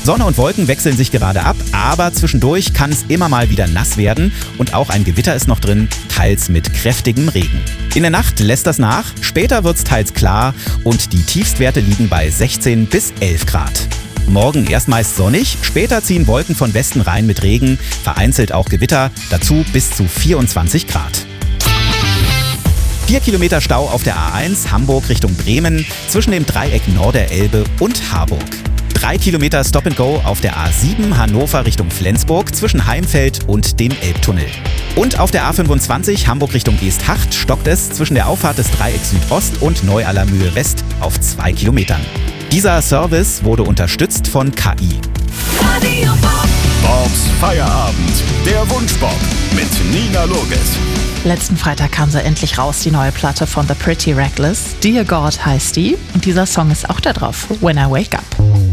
Sonne und Wolken wechseln sich gerade ab, aber zwischendurch kann es immer mal wieder nass werden und auch ein Gewitter ist noch drin, teils mit kräftigem Regen. In der Nacht lässt das nach, später wird es teils klar und die Tiefstwerte liegen bei 16 bis 11 Grad. Morgen erst meist sonnig, später ziehen Wolken von Westen rein mit Regen, vereinzelt auch Gewitter, dazu bis zu 24 Grad. 4 Kilometer Stau auf der A1 Hamburg Richtung Bremen zwischen dem Dreieck Norderelbe und Harburg. 3 Kilometer Stop-and-Go auf der A7 Hannover Richtung Flensburg zwischen Heimfeld und dem Elbtunnel. Und auf der A25 Hamburg Richtung Geesthacht stockt es zwischen der Auffahrt des Dreiecks Südost und Neu-Allermühe West auf 2 Kilometern. Dieser Service wurde unterstützt von KI. Bobs Feierabend, der Wunschbob mit Nina Loges. Letzten Freitag kam sie endlich raus, die neue Platte von The Pretty Reckless. Dear God heißt die und dieser Song ist auch da drauf, When I Wake Up.